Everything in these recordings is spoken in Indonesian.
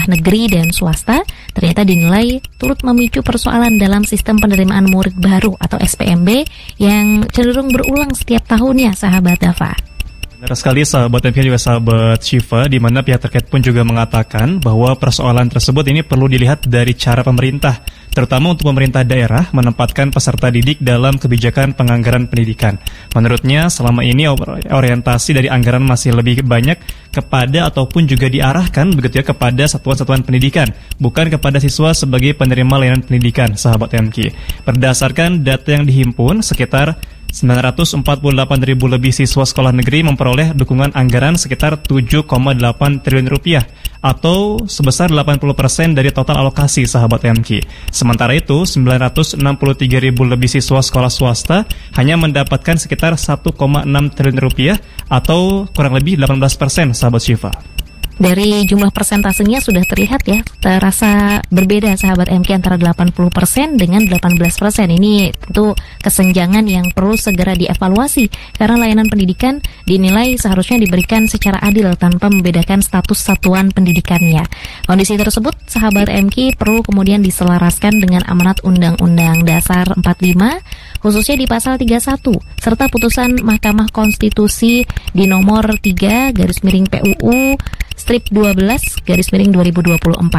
entah negeri dan swasta, ternyata dinilai turut memicu persoalan dalam sistem penerimaan murid baru atau SPMB yang cenderung berulang setiap tahunnya, sahabat Dava. Benar sekali sahabat MK juga sahabat Syifa, di mana pihak terkait pun juga mengatakan bahwa persoalan tersebut ini perlu dilihat dari cara pemerintah, terutama untuk pemerintah daerah menempatkan peserta didik dalam kebijakan penganggaran pendidikan. Menurutnya selama ini orientasi dari anggaran masih lebih banyak kepada ataupun juga diarahkan begitu ya kepada satuan-satuan pendidikan, bukan kepada siswa sebagai penerima layanan pendidikan, sahabat MK. Berdasarkan data yang dihimpun, sekitar 948.000 lebih siswa sekolah negeri memperoleh dukungan anggaran sekitar 7,8 triliun rupiah atau sebesar 80% dari total alokasi, sahabat MK. Sementara itu, 963.000 lebih siswa sekolah swasta hanya mendapatkan sekitar 1,6 triliun rupiah atau kurang lebih 18%, sahabat Syifa. Dari jumlah persentasenya sudah terlihat ya, terasa berbeda sahabat MK antara 80% dengan 18%. Ini tentu kesenjangan yang perlu segera dievaluasi karena layanan pendidikan dinilai seharusnya diberikan secara adil tanpa membedakan status satuan pendidikannya. Kondisi tersebut sahabat MK perlu kemudian diselaraskan dengan amanat Undang-Undang Dasar 45 khususnya di pasal 31 serta putusan Mahkamah Konstitusi di nomor 3 /PUU strip 12/2024,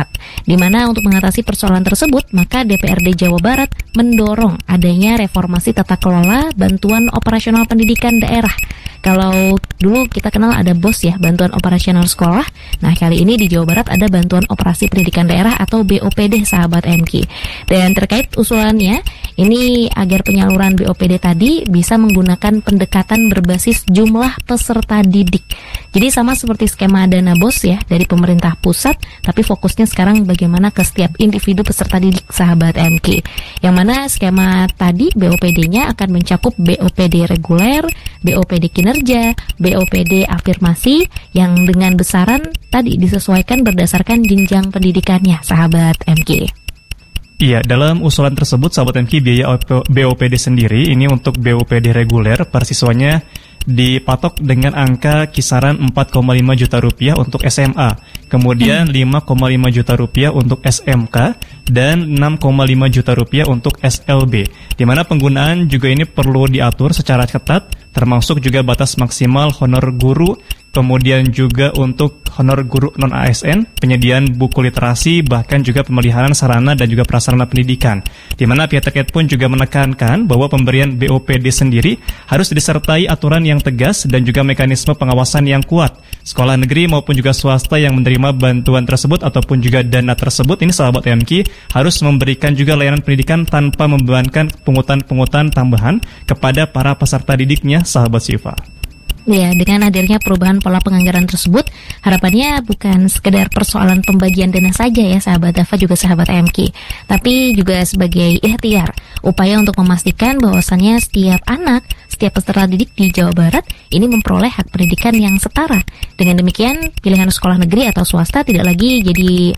di mana untuk mengatasi persoalan tersebut, maka DPRD Jawa Barat mendorong adanya reformasi tata kelola bantuan operasional pendidikan daerah. Kalau dulu kita kenal ada BOS ya, bantuan operasional sekolah. Nah, kali ini di Jawa Barat ada bantuan operasi pendidikan daerah atau BOPD, sahabat MK. Dan terkait usulannya, ini agar penyaluran BOPD tadi bisa menggunakan pendekatan berbasis jumlah peserta didik. Jadi sama seperti skema dana BOS ya dari pemerintah pusat, tapi fokusnya sekarang bagaimana ke setiap individu peserta didik, sahabat MK. Yang mana skema tadi BOPD-nya akan mencakup BOPD reguler, BOPD kinerja, BOPD afirmasi yang dengan besaran tadi disesuaikan berdasarkan jenjang pendidikannya, sahabat MK. Iya, dalam usulan tersebut sahabat MK biaya BOPD sendiri ini untuk BOPD reguler per siswanya dipatok dengan angka kisaran 4,5 juta rupiah untuk SMA, kemudian 5,5 juta rupiah untuk SMK, dan 6,5 juta rupiah untuk SLB, di mana penggunaan juga ini perlu diatur secara ketat, termasuk juga batas maksimal honor guru, kemudian juga untuk honor guru non-ASN, penyediaan buku literasi, bahkan juga pemeliharaan sarana dan juga prasarana pendidikan. Di mana pihak terkait pun juga menekankan bahwa pemberian BOPD sendiri harus disertai aturan yang tegas dan juga mekanisme pengawasan yang kuat. Sekolah negeri maupun juga swasta yang menerima bantuan tersebut ataupun juga dana tersebut, ini sahabat MK, harus memberikan juga layanan pendidikan tanpa membebankan pungutan-pungutan tambahan kepada para peserta didiknya, sahabat Syifa. Ya, dengan hadirnya perubahan pola penganggaran tersebut, harapannya bukan sekedar persoalan pembagian dana saja ya sahabat Dava juga sahabat MK, tapi juga sebagai ikhtiar, upaya untuk memastikan bahwasannya setiap anak, setiap peserta didik di Jawa Barat ini memperoleh hak pendidikan yang setara. Dengan demikian, pilihan sekolah negeri atau swasta tidak lagi jadi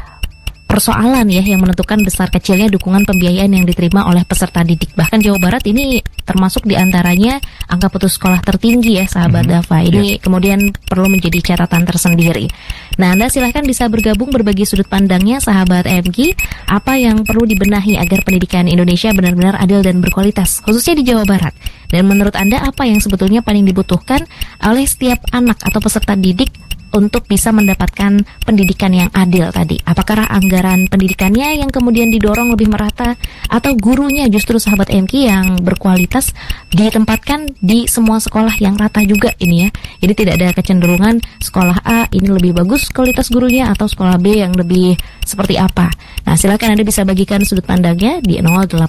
persoalan ya yang menentukan besar kecilnya dukungan pembiayaan yang diterima oleh peserta didik. Bahkan Jawa Barat ini termasuk diantaranya angka putus sekolah tertinggi ya sahabat Dava. Ini kemudian perlu menjadi catatan tersendiri. Nah, Anda silahkan bisa bergabung berbagi sudut pandangnya sahabat MK, apa yang perlu dibenahi agar pendidikan Indonesia benar-benar adil dan berkualitas, khususnya di Jawa Barat. Dan menurut Anda apa yang sebetulnya paling dibutuhkan oleh setiap anak atau peserta didik untuk bisa mendapatkan pendidikan yang adil tadi? Apakah anggaran pendidikannya yang kemudian didorong lebih merata, atau gurunya justru sahabat MK yang berkualitas ditempatkan di semua sekolah yang rata juga ini ya? Jadi tidak ada kecenderungan sekolah A ini lebih bagus kualitas gurunya atau sekolah B yang lebih seperti apa. Nah, silakan Anda bisa bagikan sudut pandangnya di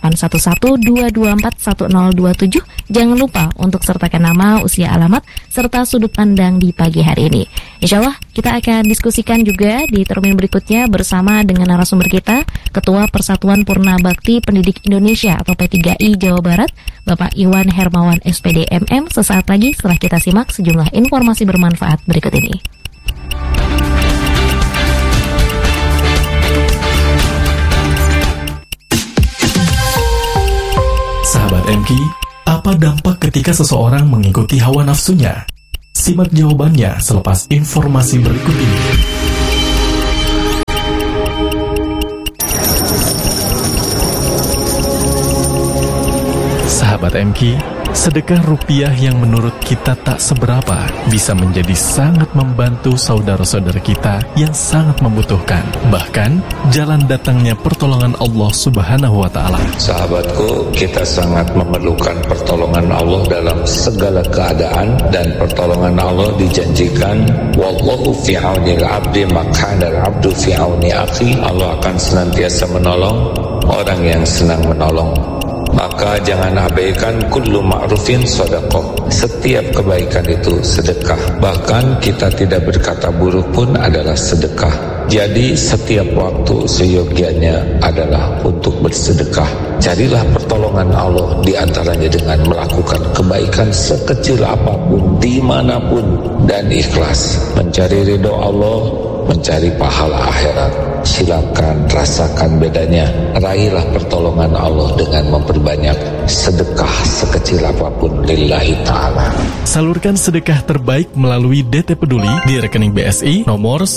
0811-224-1027. Jangan lupa untuk sertakan nama, usia, alamat, serta sudut pandang di pagi hari ini. Insya Allah kita akan diskusikan juga di termin berikutnya bersama dengan narasumber kita, Ketua Persatuan Purna Bakti Pendidik Indonesia atau P3I Jawa Barat, Bapak Iwan Hermawan SPD MM. Sesaat lagi setelah kita simak sejumlah informasi bermanfaat berikut ini. Sahabat MK, apa dampak ketika seseorang mengikuti hawa nafsunya? Simak jawabannya selepas informasi berikut ini. Sahabat MQ, sedekah rupiah yang menurut kita tak seberapa bisa menjadi sangat membantu saudara-saudara kita yang sangat membutuhkan. Bahkan, jalan datangnya pertolongan Allah Subhanahu wa Ta'ala. Sahabatku, kita sangat memerlukan pertolongan Allah dalam segala keadaan, dan pertolongan Allah dijanjikan, wallahu fi aunil abdi makanal abdu fi auni akhi. Allah akan senantiasa menolong orang yang senang menolong. Maka jangan abaikan kullu ma'rufin sedekah. Setiap kebaikan itu sedekah. Bahkan kita tidak berkata buruk pun adalah sedekah. Jadi setiap waktu seyogianya adalah untuk bersedekah. Carilah pertolongan Allah diantaranya dengan melakukan kebaikan sekecil apapun, dimanapun, dan ikhlas. Mencari ridho Allah, mencari pahala akhirat. Silakan rasakan bedanya. Raihlah pertolongan Allah dengan memperbanyak sedekah sekecil apapun lillahi ta'ala. Salurkan sedekah terbaik melalui DT Peduli di rekening BSI nomor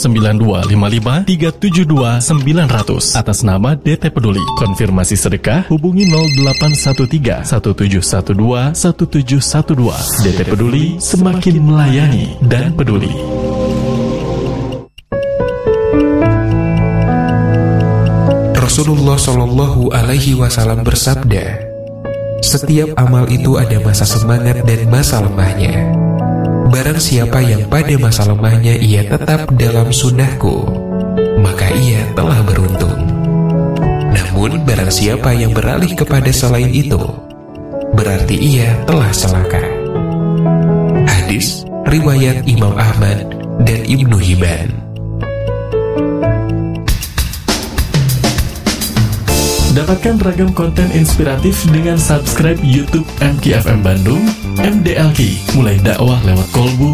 9255372900 atas nama DT Peduli. Konfirmasi sedekah hubungi 0813 1712 1712. DT Peduli, semakin melayani dan peduli. Rasulullah Shallallahu Alaihi Wasallam bersabda, setiap amal itu ada masa semangat dan masa lemahnya. Barang siapa yang pada masa lemahnya ia tetap dalam sunnahku, maka ia telah beruntung. Namun barang siapa yang beralih kepada selain itu, berarti ia telah celaka. Hadis riwayat Imam Ahmad dan Ibnu Hibban. Dapatkan ragam konten inspiratif dengan subscribe YouTube MKFM Bandung, MDLK, mulai dakwah lewat kolbu,